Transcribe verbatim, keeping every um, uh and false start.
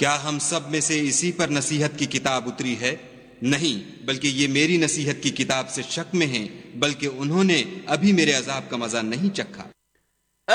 क्या हम सब में से इसी पर नसीहत की किताब उतरी है? नहीं, बल्कि ये मेरी नसीहत की किताब से शक में हैं, बल्कि उन्होंने अभी मेरे अजाब का मजा नहीं चखा।